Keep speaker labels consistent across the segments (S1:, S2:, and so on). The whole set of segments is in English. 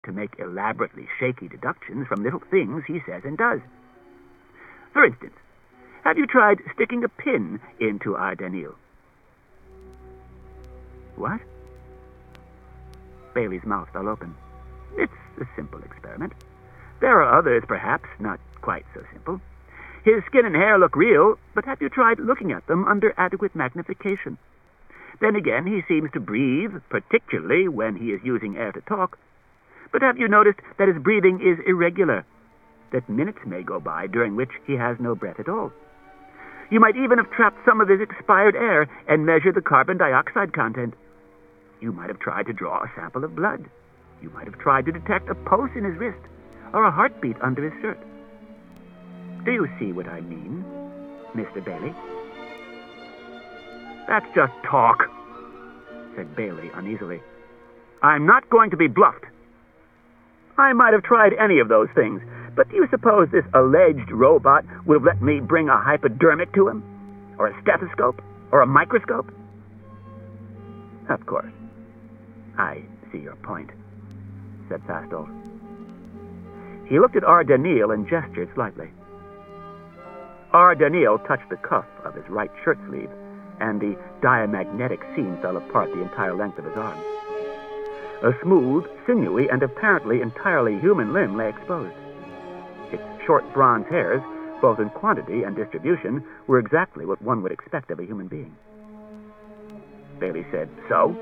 S1: to make elaborately shaky deductions from little things he says and does. For instance, have you tried sticking a pin into Ardanil? What? Bailey's mouth fell open. It's a simple experiment. There are others, perhaps, not quite so simple. His skin and hair look real, but have you tried looking at them under adequate magnification? Then again, he seems to breathe, particularly when he is using air to talk. But have you noticed that his breathing is irregular? That minutes may go by during which he has no breath at all. You might even have trapped some of his expired air and measured the carbon dioxide content. You might have tried to draw a sample of blood. You might have tried to detect a pulse in his wrist or a heartbeat under his shirt. Do you see what I mean, Mr. Bailey? That's just talk, said Bailey uneasily. I'm not going to be bluffed. I might have tried any of those things, but do you suppose this alleged robot would have let me bring a hypodermic to him? Or a stethoscope? Or a microscope? Of course. I see your point, said Fastolf. He looked at Ardanil and gestured slightly. Ardanil touched the cuff of his right shirt sleeve, and the diamagnetic seam fell apart the entire length of his arm. A smooth, sinewy, and apparently entirely human limb lay exposed. Its short bronze hairs, both in quantity and distribution, were exactly what one would expect of a human being. Bailey said, "So?"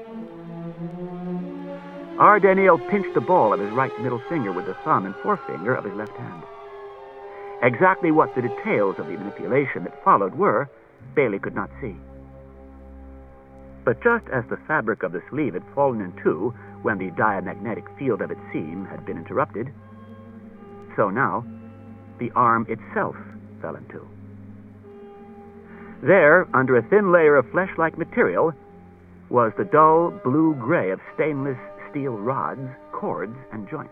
S1: Ardanil pinched the ball of his right middle finger with the thumb and forefinger of his left hand. Exactly what the details of the manipulation that followed were, Bailey could not see. But just as the fabric of the sleeve had fallen in two when the diamagnetic field of its seam had been interrupted, so now the arm itself fell in two. There, under a thin layer of flesh-like material, was the dull blue-gray of stainless steel rods, cords, and joints.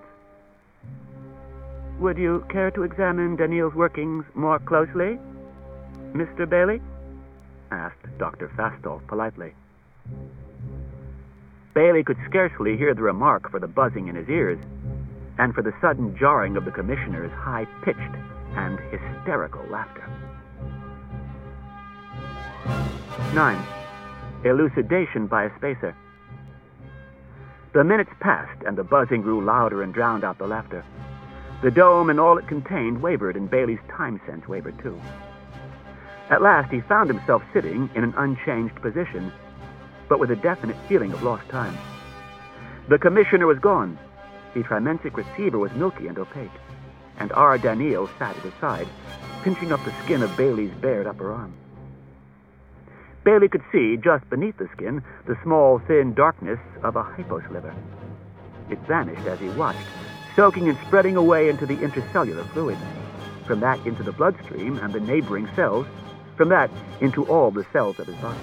S1: Would you care to examine Danil's workings more closely, Mr. Bailey? Asked Dr. Fastolf politely. Bailey could scarcely hear the remark for the buzzing in his ears, and for the sudden jarring of the commissioner's high-pitched and hysterical laughter. 9. Elucidation by a spacer. The minutes passed, and the buzzing grew louder and drowned out the laughter. The dome and all it contained wavered, and Bailey's time sense wavered too. At last he found himself sitting in an unchanged position, but with a definite feeling of lost time. The commissioner was gone. The trimensic receiver was milky and opaque, and Ardanil sat at his side, pinching up the skin of Bailey's bared upper arm. Bailey could see, just beneath the skin, the small, thin darkness of a hyposliver. It vanished as he watched, soaking and spreading away into the intercellular fluid, from that into the bloodstream and the neighboring cells, from that into all the cells of his body.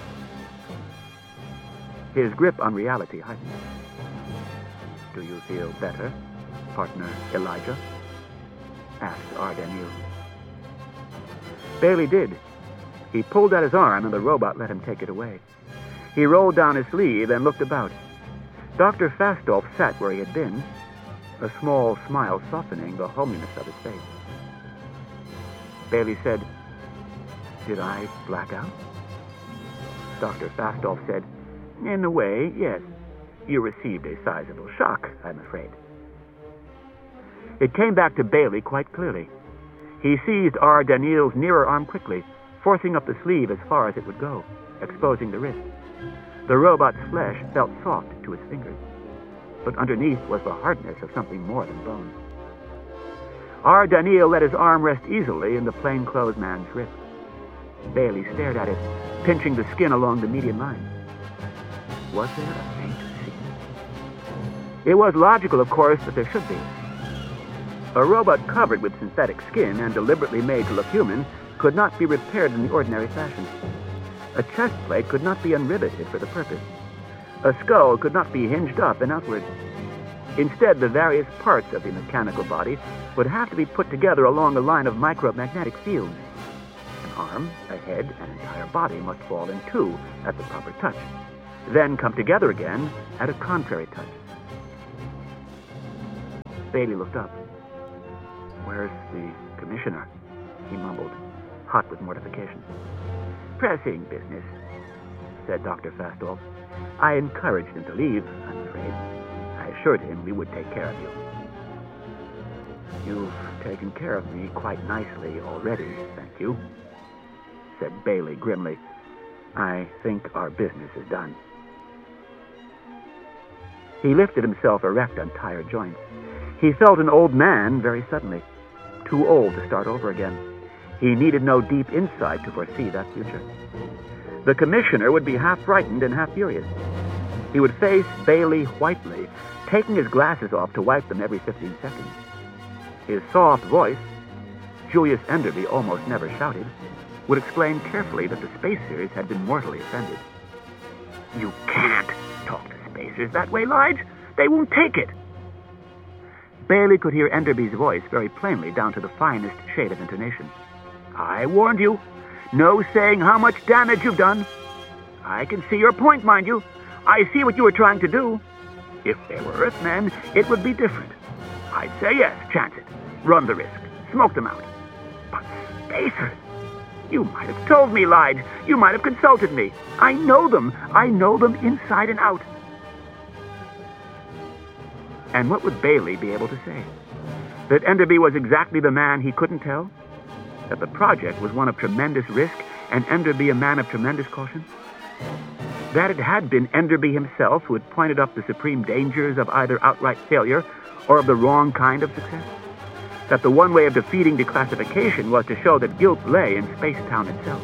S1: His grip on reality heightened. Do you feel better, partner Elijah? Asked Ardanil. Bailey did. He pulled at his arm, and the robot let him take it away. He rolled down his sleeve and looked about. Dr. Fastolf sat where he had been, a small smile softening the homeliness of his face. Bailey said, "Did I black out?" Dr. Fastolf said, "In a way, yes. You received a sizable shock, I'm afraid." It came back to Bailey quite clearly. He seized Ardanil's nearer arm quickly, forcing up the sleeve as far as it would go, exposing the wrist. The robot's flesh felt soft to his fingers, but underneath was the hardness of something more than bone. Ardanil let his arm rest easily in the plainclothes man's wrist. Bailey stared at it, pinching the skin along the median line. Was there a faint seam? It was logical, of course, that there should be. A robot covered with synthetic skin and deliberately made to look human could not be repaired in the ordinary fashion. A chest plate could not be unriveted for the purpose. A skull could not be hinged up and outward. Instead, the various parts of the mechanical body would have to be put together along a line of micromagnetic fields. An arm, a head, and entire body must fall in two at the proper touch, then come together again at a contrary touch. Bailey looked up. "Where's the commissioner?" he mumbled, hot with mortification. "Pressing business," said Dr. Fastolf. "I encouraged him to leave, I'm afraid. I assured him we would take care of you." "You've taken care of me quite nicely already, thank you," said Bailey grimly. "I think our business is done." He lifted himself erect on tired joints. He felt an old man very suddenly, too old to start over again. He needed no deep insight to foresee that future. The commissioner would be half frightened and half furious. He would face Bailey whitely, taking his glasses off to wipe them every 15 seconds. His soft voice, Julius Enderby almost never shouted, would explain carefully that the Space Series had been mortally offended. "You can't talk to Spacers that way, Lige. They won't take it." Bailey could hear Enderby's voice very plainly down to the finest shade of intonation. "I warned you. No saying how much damage you've done. I can see your point, mind you. I see what you were trying to do. If they were Earthmen, it would be different. I'd say yes, chance it. Run the risk. Smoke them out. But Spacers, you might have told me, Lige. You might have consulted me. I know them. I know them inside and out." And what would Bailey be able to say? That Enderby was exactly the man he couldn't tell? That the project was one of tremendous risk and Enderby a man of tremendous caution? That it had been Enderby himself who had pointed up the supreme dangers of either outright failure or of the wrong kind of success? That the one way of defeating declassification was to show that guilt lay in Spacetown itself?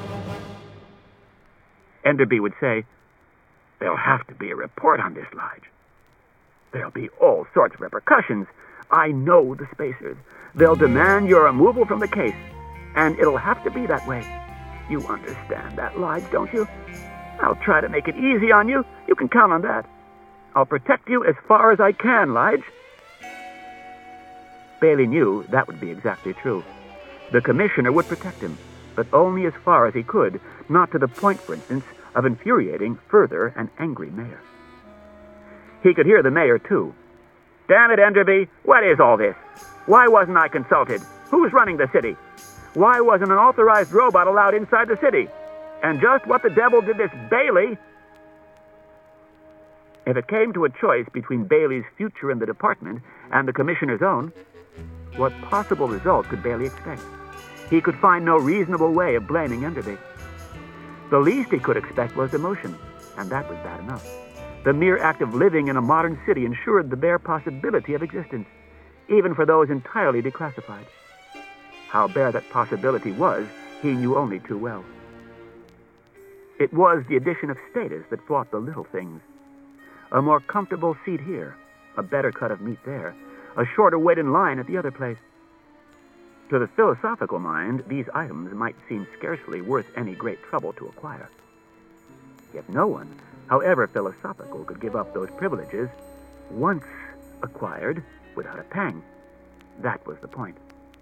S1: Enderby would say, "There'll have to be a report on this, Lige. There'll be all sorts of repercussions. I know the Spacers. They'll demand your removal from the case, and it'll have to be that way. You understand that, Lige, don't you? I'll try to make it easy on you. You can count on that. I'll protect you as far as I can, Lige." Bailey knew that would be exactly true. The commissioner would protect him, but only as far as he could, not to the point, for instance, of infuriating further an angry mayor. He could hear the mayor, too. "Damn it, Enderby, what is all this? Why wasn't I consulted? Who's running the city? Why wasn't an authorized robot allowed inside the city? And just what the devil did this Bailey?" If it came to a choice between Bailey's future in the department and the commissioner's own, what possible result could Bailey expect? He could find no reasonable way of blaming Enderby. The least he could expect was demotion, and that was bad enough. The mere act of living in a modern city ensured the bare possibility of existence, even for those entirely declassified. How bare that possibility was, he knew only too well. It was the addition of status that brought the little things. A more comfortable seat here, a better cut of meat there, a shorter wait in line at the other place. To the philosophical mind, these items might seem scarcely worth any great trouble to acquire. Yet no one, however philosophical, could give up those privileges, once acquired, without a pang. That was the point.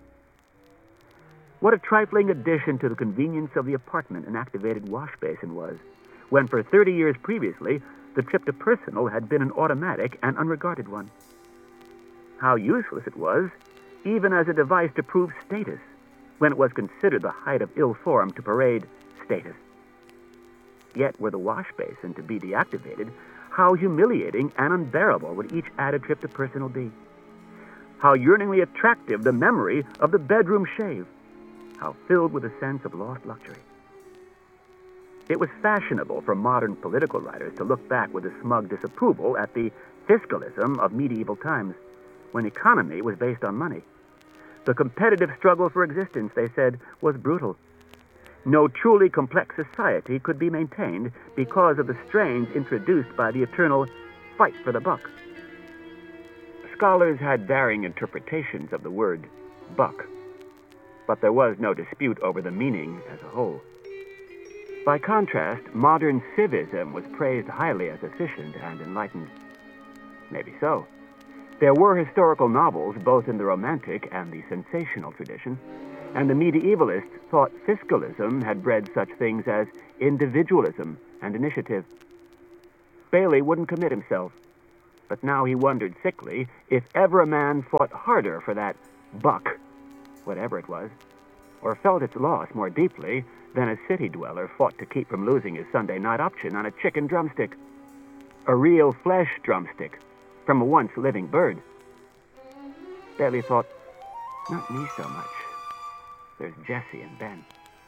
S1: What a trifling addition to the convenience of the apartment an activated wash basin was, when for 30 years previously the trip to Personal had been an automatic and unregarded one. How useless it was, even as a device to prove status, when it was considered the height of ill form to parade status. Yet were the wash basin to be deactivated, how humiliating and unbearable would each added trip to Personal be. How yearningly attractive the memory of the bedroom shave. How filled with a sense of lost luxury. It was fashionable for modern political writers to look back with a smug disapproval at the fiscalism of medieval times, when economy was based on money. The competitive struggle for existence, they said, was brutal. No truly complex society could be maintained because of the strains introduced by the eternal fight for the buck. Scholars had varying interpretations of the word buck, but there was no dispute over the meaning as a whole. By contrast, modern civism was praised highly as efficient and enlightened. Maybe so. There were historical novels both in the romantic and the sensational tradition, and the medievalists thought fiscalism had bred such things as individualism and initiative. Bailey wouldn't commit himself. but now he wondered sickly if ever a man fought harder for that buck, whatever it was, or felt its loss more deeply than a city dweller fought to keep from losing his Sunday night option on a chicken drumstick. A real flesh drumstick from a once living bird. Bailey thought, not me so much. There's Jessie and Ben.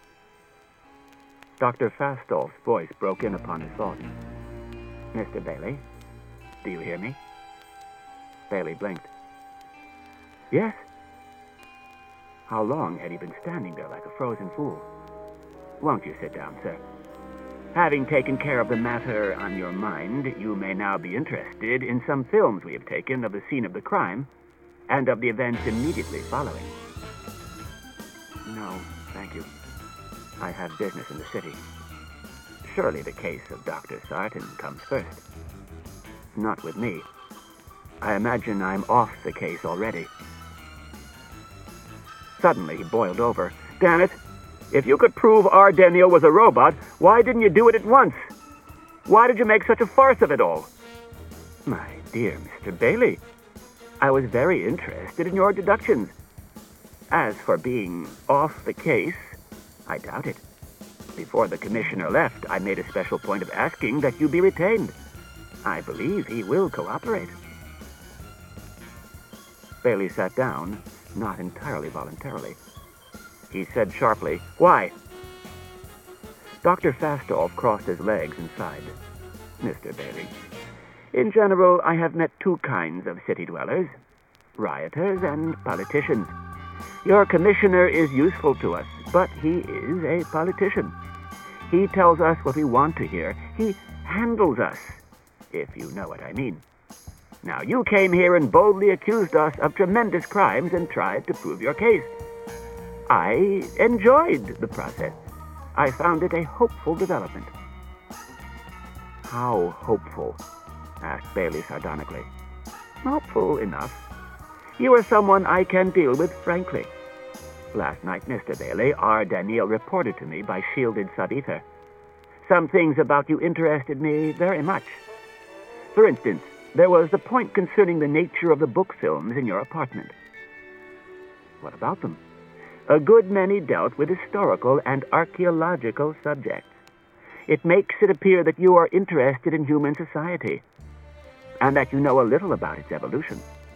S1: Dr. Fastolf's voice broke in upon his thought. Mr. Bailey, do you hear me? Bailey blinked. Yes. How long had he been standing there like a frozen fool? Won't you sit down, sir? Having taken care of the matter on your mind, you may now be interested in some films we have taken of the scene of the crime and of the events immediately following. No, thank you. I have business in the city. Surely the case of Dr. Sarton comes first. Not with me. I imagine I'm off the case already. Suddenly he boiled over. Damn it! If you could prove our Daniel was a robot, why didn't you do it at once? Why did you make such a farce of it all? My dear Mr. Bailey, I was very interested in your deductions. As for being off the case, I doubt it. Before the commissioner left, I made a special point of asking that you be retained. I believe he will cooperate. Bailey sat down, not entirely voluntarily. He said sharply, Why? Dr. Fastolf crossed his legs and sighed. Mr. Bailey, in general, I have met two kinds of city dwellers, rioters and politicians. Your commissioner is useful to us, but he is a politician. He tells us what we want to hear. He handles us, if you know what I mean. Now, you came here and boldly accused us of tremendous crimes and tried to prove your case. I enjoyed the process. I found it a hopeful development. How hopeful? Asked Bailey sardonically. Hopeful enough. You are someone I can deal with frankly. Last night, Mr. Bailey, our Daniel reported to me by shielded sub-ether. Some things about you interested me very much. For instance, there was the point concerning the nature of the book films in your apartment. What about them? A good many dealt with historical and archaeological subjects. It makes it appear that you are interested in human society, and that you know a little about its evolution.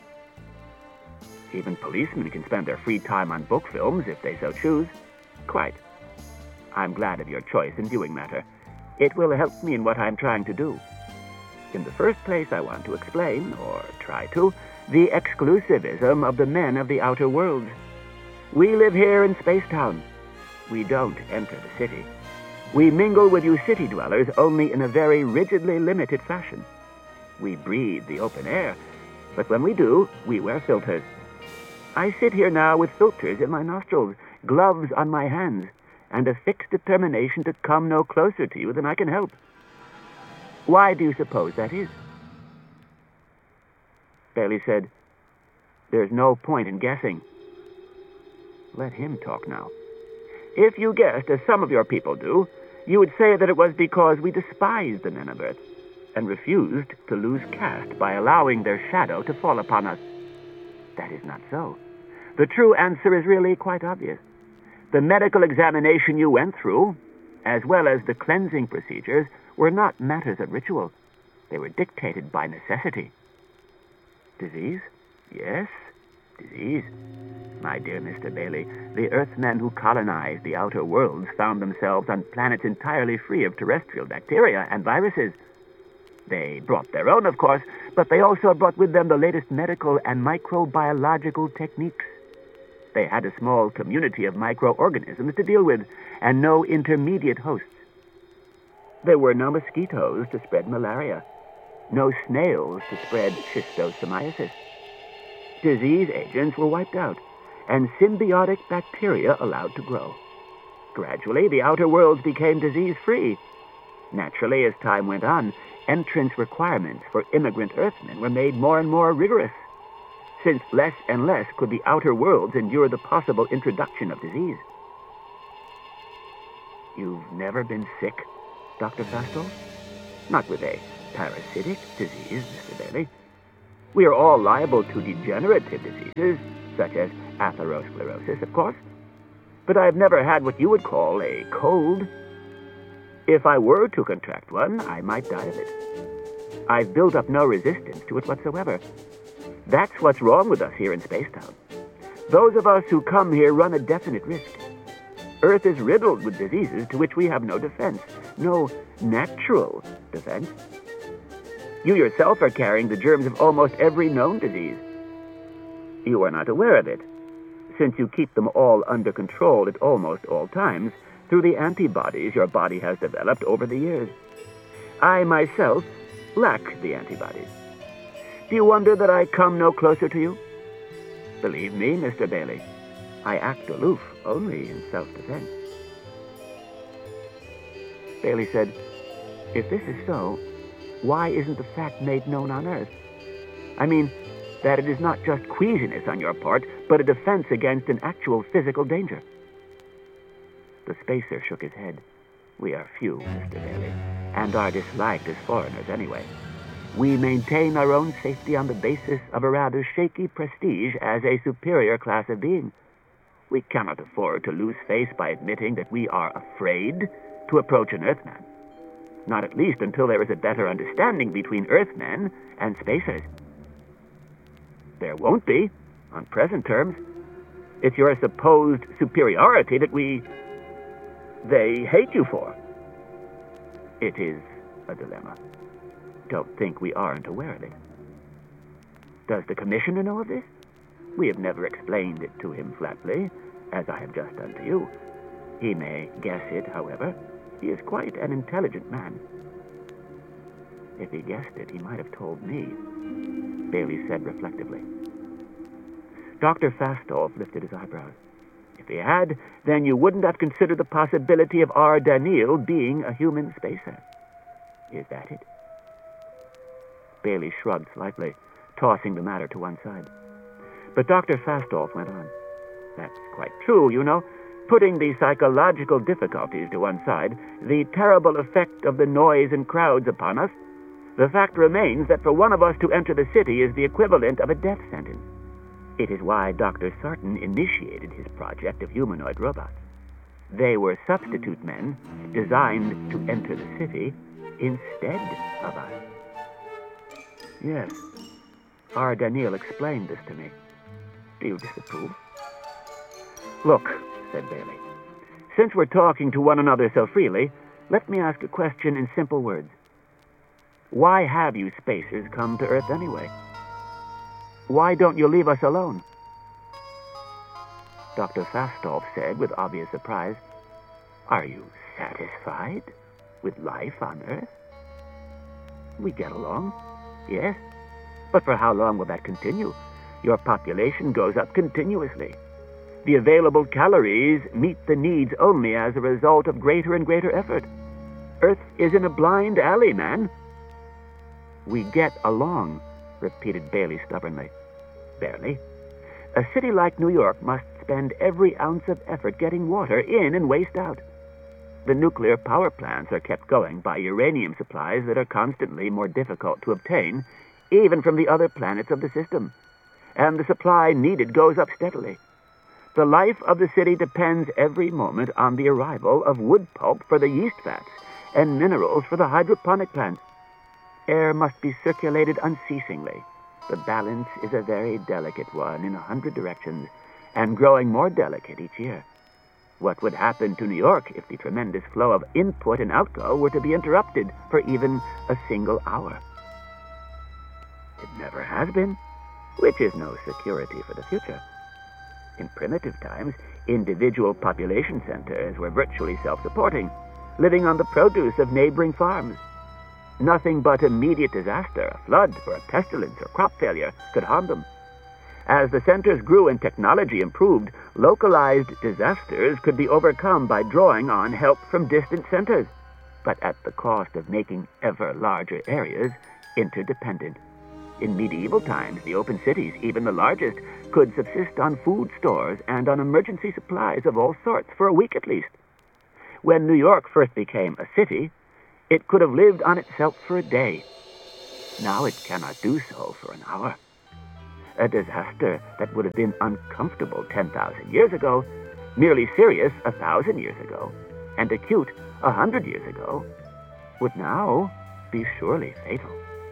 S1: Even policemen can spend their free time on book films if they so choose. Quite. I'm glad of your choice in viewing matter. It will help me in what I'm trying to do. In the first place, I want to explain, or try to, the exclusivism of the men of the outer worlds. We live here in Spacetown. We don't enter the city. We mingle with you city dwellers only in a very rigidly limited fashion. We breathe the open air, but when we do, we wear filters. I sit here now with filters in my nostrils, gloves on my hands, and a fixed determination to come no closer to you than I can help. Why do you suppose that is? Bailey said, There's no point in guessing. Let him talk now. If you guessed, as some of your people do, you would say that it was because we despise the men of Earth and refused to lose caste by allowing their shadow to fall upon us. That is not so. The true answer is really quite obvious. The medical examination you went through, as well as the cleansing procedures, were not matters of ritual. They were dictated by necessity. Disease? Yes, disease. My dear Mr. Bailey, the Earthmen who colonized the outer worlds found themselves on planets entirely free of terrestrial bacteria and viruses. They brought their own, of course, but they also brought with them the latest medical and microbiological techniques. They had a small community of microorganisms to deal with, and no intermediate hosts. There were no mosquitoes to spread malaria, no snails to spread schistosomiasis. Disease agents were wiped out, and symbiotic bacteria allowed to grow. Gradually, the outer worlds became disease-free. Naturally, as time went on, entrance requirements for immigrant Earthmen were made more and more rigorous, since less and less could the outer worlds endure the possible introduction of disease. You've never been sick, Dr. Fastolf? Not with a parasitic disease, Mr. Bailey. We are all liable to degenerative diseases, such as atherosclerosis, of course. But I've never had what you would call a cold. If I were to contract one, I might die of it. I've built up no resistance to it whatsoever. That's what's wrong with us here in Spacetown. Those of us who come here run a definite risk. Earth is riddled with diseases to which we have no defense, no natural defense. You yourself are carrying the germs of almost every known disease. You are not aware of it, since you keep them all under control at almost all times through the antibodies your body has developed over the years. I myself lack the antibodies. Do you wonder that I come no closer to you? Believe me, Mr. Bailey, I act aloof only in self-defense. Bailey said, if this is so, why isn't the fact made known on Earth? I mean, that it is not just queasiness on your part, but a defense against an actual physical danger. The spacer shook his head. We are few, Mr. Bailey, and are disliked as foreigners anyway. We maintain our own safety on the basis of a rather shaky prestige as a superior class of being. We cannot afford to lose face by admitting that we are afraid to approach an Earthman. Not at least until there is a better understanding between Earthmen and spacers. There won't be, on present terms. It's your supposed superiority that they hate you for. It is a dilemma. Don't think we aren't aware of it. Does the Commissioner know of this? We have never explained it to him flatly, as I have just done to you. He may guess it, however. He is quite an intelligent man. If he guessed it, he might have told me, Bailey said reflectively. Dr. Fastolf lifted his eyebrows. If he had, then you wouldn't have considered the possibility of our Daniil being a human spacer. Is that it? Bailey shrugged slightly, tossing the matter to one side. But Dr. Fastolf went on. That's quite true, you know. Putting the psychological difficulties to one side, the terrible effect of the noise and crowds upon us, the fact remains that for one of us to enter the city is the equivalent of a death sentence. It is why Dr. Sarton initiated his project of humanoid robots. They were substitute men designed to enter the city instead of us. Yes, our Daniil explained this to me. Do you disapprove? Look, said Bailey, since we're talking to one another so freely, let me ask a question in simple words. Why have you spacers come to Earth anyway? Why don't you leave us alone? Dr. Fastolf said with obvious surprise, Are you satisfied with life on Earth? We get along, yes. But for how long will that continue? Your population goes up continuously. The available calories meet the needs only as a result of greater and greater effort. Earth is in a blind alley, man. We get along, repeated Bailey stubbornly. Barely. A city like New York must spend every ounce of effort getting water in and waste out. The nuclear power plants are kept going by uranium supplies that are constantly more difficult to obtain, even from the other planets of the system. And the supply needed goes up steadily. The life of the city depends every moment on the arrival of wood pulp for the yeast vats and minerals for the hydroponic plants. Air must be circulated unceasingly. The balance is a very delicate one in 100 directions, and growing more delicate each year. What would happen to New York if the tremendous flow of input and outgo were to be interrupted for even a single hour? It never has been, which is no security for the future. In primitive times, individual population centers were virtually self-supporting, living on the produce of neighboring farms. Nothing but immediate disaster, a flood or a pestilence or crop failure, could harm them. As the centers grew and technology improved, localized disasters could be overcome by drawing on help from distant centers, but at the cost of making ever larger areas interdependent. In medieval times, the open cities, even the largest, could subsist on food stores and on emergency supplies of all sorts for a week at least. When New York first became a city, it could have lived on itself for a day. Now it cannot do so for an hour. a disaster that would have been uncomfortable 10,000 years ago, merely serious 1,000 years ago, and acute 100 years ago, would now be surely fatal.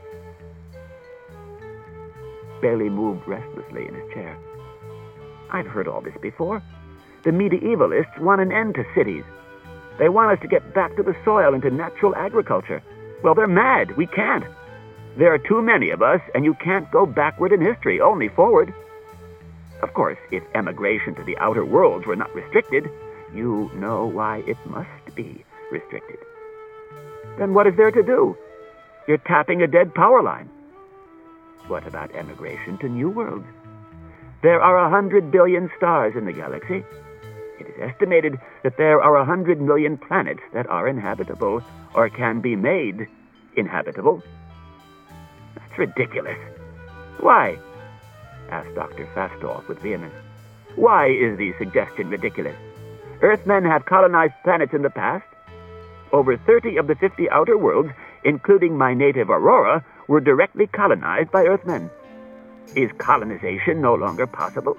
S1: Bailey moved restlessly in his chair. I've heard all this before. The medievalists want an end to cities. They want us to get back to the soil and to natural agriculture. Well, they're mad. We can't. There are too many of us, and you can't go backward in history, only forward. Of course, if emigration to the outer worlds were not restricted, you know why it must be restricted. Then what is there to do? You're tapping a dead power line. What about emigration to new worlds? There are 100 billion stars in the galaxy. It is estimated that there are 100 million planets that are inhabitable or can be made inhabitable. That's ridiculous. Why? Asked Dr. Fastolf with vehemence. Why is the suggestion ridiculous? Earthmen have colonized planets in the past. Over 30 of the 50 outer worlds, including my native Aurora, were directly colonized by Earthmen. Is colonization no longer possible?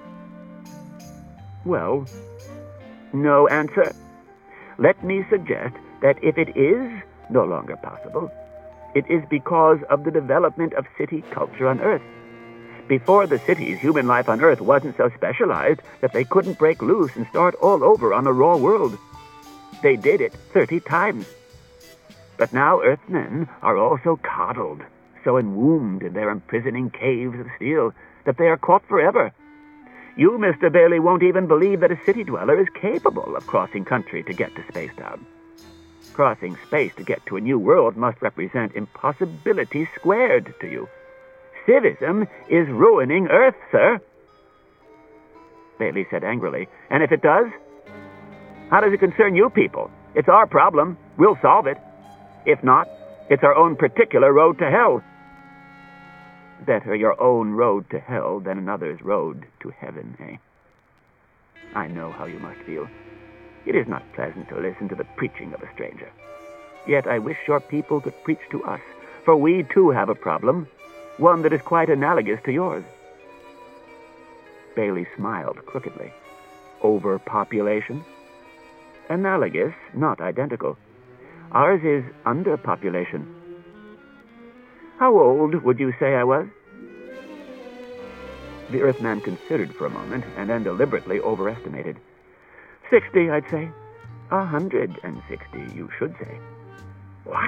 S1: Well, no answer. Let me suggest that if it is no longer possible, it is because of the development of city culture on Earth. Before the cities, human life on Earth wasn't so specialized that they couldn't break loose and start all over on a raw world. They did it 30 times. But now Earthmen are also coddled, so enwombed in their imprisoning caves of steel that they are caught forever. You, Mr. Bailey, won't even believe that a city dweller is capable of crossing country to get to Spacetown. Crossing space to get to a new world must represent impossibility squared to you. Civism is ruining Earth, sir. Bailey said angrily, and if it does? How does it concern you people? It's our problem. We'll solve it. If not, it's our own particular road to hell. Better your own road to hell than another's road to heaven, eh? I know how you must feel. It is not pleasant to listen to the preaching of a stranger. Yet I wish your people could preach to us, for we too have a problem, one that is quite analogous to yours. Bailey smiled crookedly. Overpopulation? Analogous, not identical. Ours is underpopulation. How old would you say I was? The Earthman considered for a moment, and then deliberately overestimated. 60, I'd say. 160, you should say. What?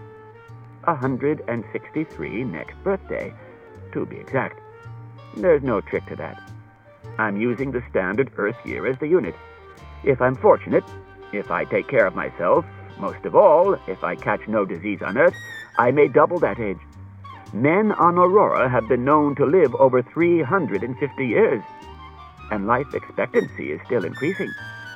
S1: 163 next birthday, to be exact. There's no trick to that. I'm using the standard Earth year as the unit. If I'm fortunate, if I take care of myself, most of all, if I catch no disease on Earth, I may double that age. Men on Aurora have been known to live over 350 years, and life expectancy is still increasing.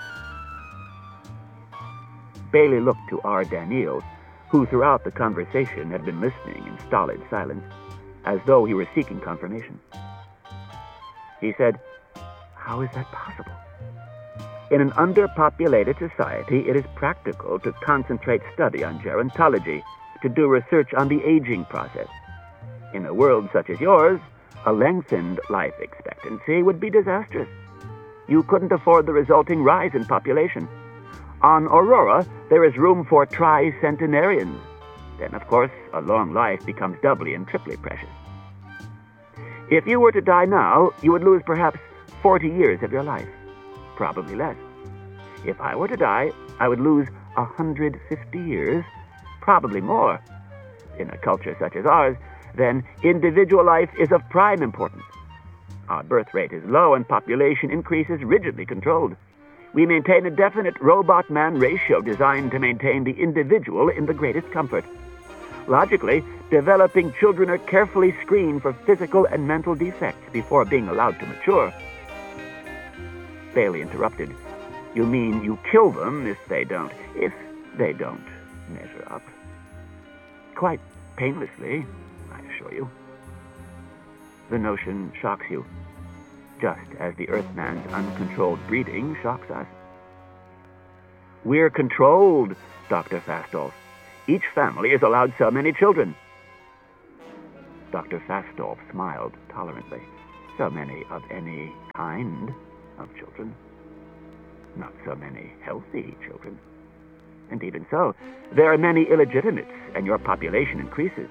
S1: Bailey looked to R. Daniel, who throughout the conversation had been listening in stolid silence, as though he were seeking confirmation. He said, "How is that possible? In an underpopulated society, it is practical to concentrate study on gerontology, to do research on the aging process. In a world such as yours, a lengthened life expectancy would be disastrous. You couldn't afford the resulting rise in population. On Aurora, there is room for tricentenarians. Then, of course, a long life becomes doubly and triply precious. If you were to die now, you would lose perhaps 40 years of your life. Probably less. If I were to die, I would lose 150 years, probably more. In a culture such as ours, then individual life is of prime importance. Our birth rate is low and population increase is rigidly controlled. We maintain a definite robot-man ratio designed to maintain the individual in the greatest comfort. Logically, developing children are carefully screened for physical and mental defects before being allowed to mature." Bailey interrupted. "You mean you kill them if they don't measure up?" "Quite painlessly, I assure you." "The notion shocks you, just as the Earthman's uncontrolled breeding shocks us." "We're controlled, Dr. Fastolf. Each family is allowed so many children." Dr. Fastolf smiled tolerantly. so many of any kind of children. Not so many healthy children. And even so, there are many illegitimates, and your population increases.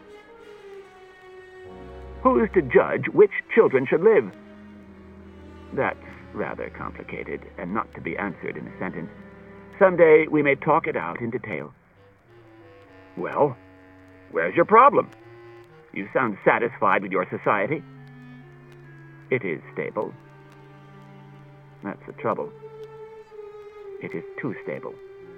S1: Who's to judge which children should live? That's rather complicated, and not to be answered in a sentence. Someday we may talk it out in detail. Well, where's your problem? You sound satisfied with your society. It is stable. That's the trouble. It is too stable.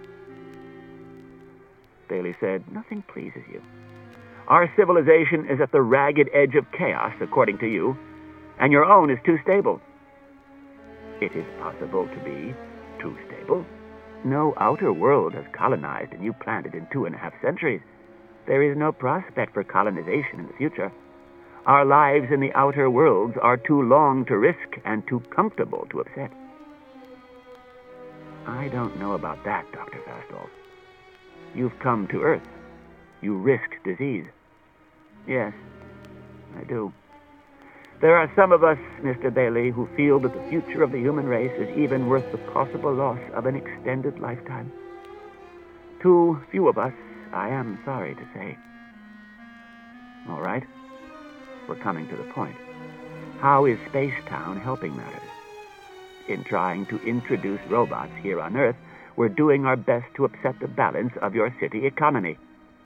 S1: Bailey said, "Nothing pleases you. Our civilization is at the ragged edge of chaos, according to you, and your own is too stable." It is possible to be too stable. No outer world has colonized a new planet in 2.5 centuries. There is no prospect for colonization in the future. Our lives in the outer worlds are too long to risk and too comfortable to upset. I don't know about that, Dr. Fastolf. You've come to Earth. You risked disease. Yes, I do. There are some of us, Mr. Bailey, who feel that the future of the human race is even worth the possible loss of an extended lifetime. Too few of us, I am sorry to say. All right, we're coming to the point. How is Spacetown helping matters? In trying to introduce robots here on Earth, we're doing our best to upset the balance of your city economy.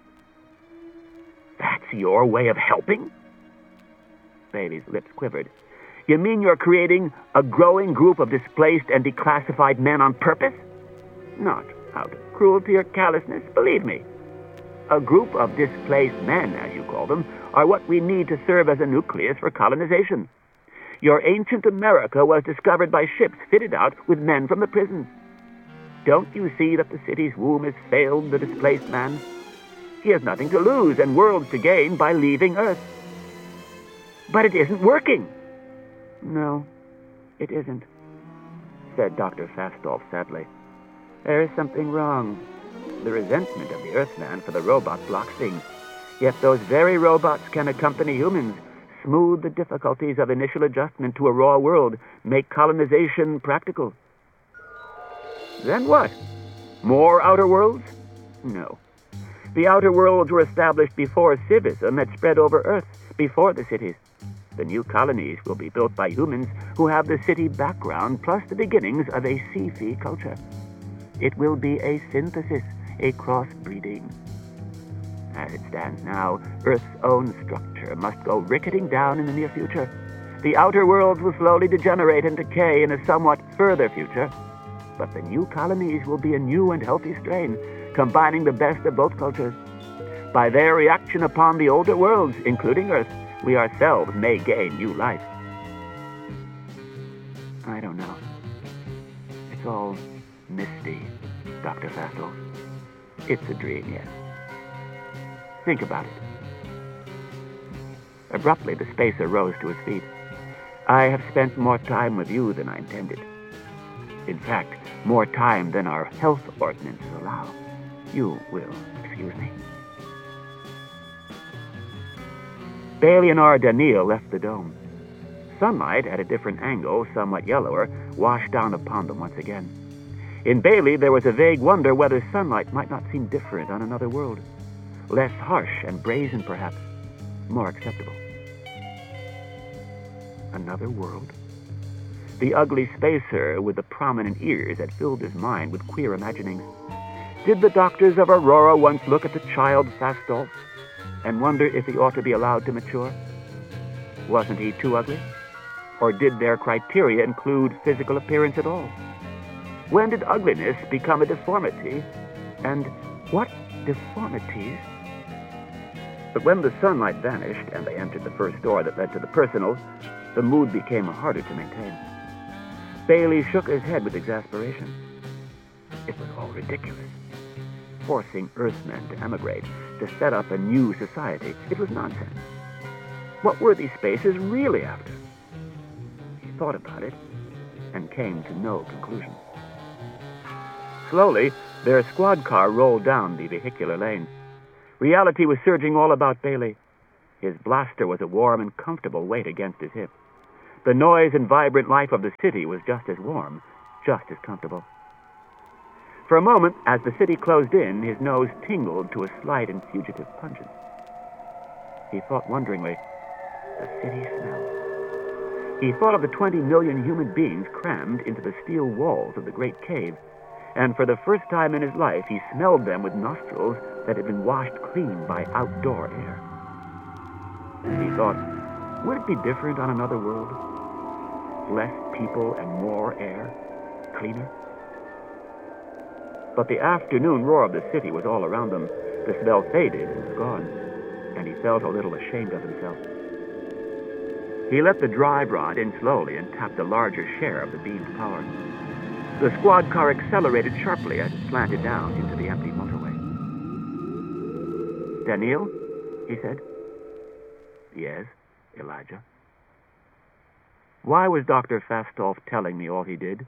S1: That's your way of helping? Bailey's lips quivered. You mean you're creating a growing group of displaced and declassified men on purpose? Not out of cruelty or callousness, believe me. A group of displaced men, as you call them, are what we need to serve as a nucleus for colonization. Your ancient America was discovered by ships fitted out with men from the prisons. Don't you see that the city's womb has failed the displaced man? He has nothing to lose and worlds to gain by leaving Earth. But it isn't working. No, it isn't, said Dr. Fastolf sadly. There is something wrong. The resentment of the Earthman for the robot blocks things. Yet those very robots can accompany humans, smooth the difficulties of initial adjustment to a raw world, make colonization practical. Then what? More outer worlds? No. The outer worlds were established before civism had spread over Earth, before the cities. The new colonies will be built by humans who have the city background plus the beginnings of a Sea-Fee culture. It will be a synthesis, a crossbreeding. As it stands now, Earth's own structure must go ricketing down in the near future. The outer worlds will slowly degenerate and decay in a somewhat further future. But the new colonies will be a new and healthy strain, combining the best of both cultures. By their reaction upon the older worlds, including Earth, we ourselves may gain new life. I don't know. It's all misty, Dr. Fastolf. It's a dream, yes. Think about it. Abruptly, the spacer rose to his feet. I have spent more time with you than I intended. In fact, more time than our health ordinances allow. You will excuse me. Bailey and Daniil left the dome. Sunlight, at a different angle, somewhat yellower, washed down upon them once again. In Bailey, there was a vague wonder whether sunlight might not seem different on another world. Less harsh and brazen, perhaps. More acceptable. Another world? The ugly spacer with the prominent ears had filled his mind with queer imaginings. Did the doctors of Aurora once look at the child Fastolf and wonder if he ought to be allowed to mature? Wasn't he too ugly? Or did their criteria include physical appearance at all? When did ugliness become a deformity? And what deformities? But when the sunlight vanished and they entered the first door that led to the personal, the mood became harder to maintain. Bailey shook his head with exasperation. It was all ridiculous. Forcing Earthmen to emigrate, to set up a new society, it was nonsense. What were these spaces really after? He thought about it and came to no conclusion. Slowly, their squad car rolled down the vehicular lane. Reality was surging all about Bailey. His blaster was a warm and comfortable weight against his hip. The noise and vibrant life of the city was just as warm, just as comfortable. For a moment, as the city closed in, his nose tingled to a slight and fugitive pungence. He thought wonderingly, the city smell. He thought of the 20 million human beings crammed into the steel walls of the great cave, and for the first time in his life he smelled them with nostrils that had been washed clean by outdoor air. And he thought, would it be different on another world? Less people and more air, cleaner? But the afternoon roar of the city was all around them. The smell faded and was gone, and he felt a little ashamed of himself. He let the drive rod in slowly and tapped a larger share of the beam's power. The squad car accelerated sharply as it slanted down into the empty motorway. Daniil, he said. Yes, Elijah. Why was Dr. Fastolf telling me all he did?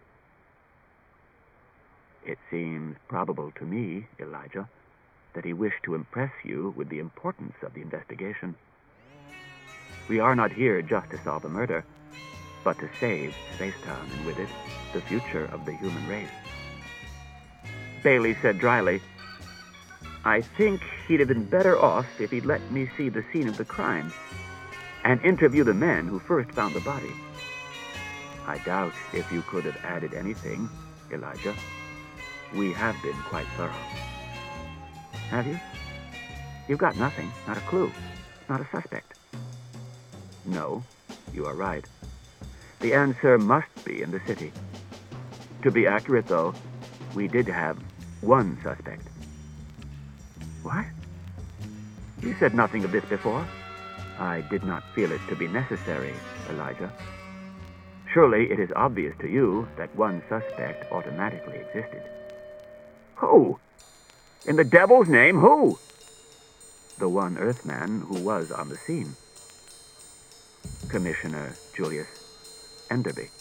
S1: It seems probable to me, Elijah, that he wished to impress you with the importance of the investigation. We are not here just to solve a murder, but to save Spacetown and with it, the future of the human race. Bailey said dryly, I think he'd have been better off if he'd let me see the scene of the crime and interview the men who first found the body. I doubt if you could have added anything, Elijah. We have been quite thorough. Have you? You've got nothing, not a clue, not a suspect. No, you are right. The answer must be in the city. To be accurate, though, we did have one suspect. What? You said nothing of this before. I did not feel it to be necessary, Elijah. Surely it is obvious to you that one suspect automatically existed. Who? In the devil's name, who? The one Earthman who was on the scene. Commissioner Julius Enderby.